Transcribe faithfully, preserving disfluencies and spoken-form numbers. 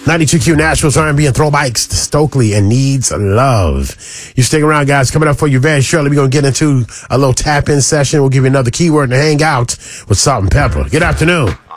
ninety-two Q Nashville's R and B and throwbacks to Stokely and Needs Love. You stick around, guys. Coming up for you very shortly, we're going to get into a little tap-in session. We'll give you another keyword to hang out with Salt and Pepper. Good afternoon.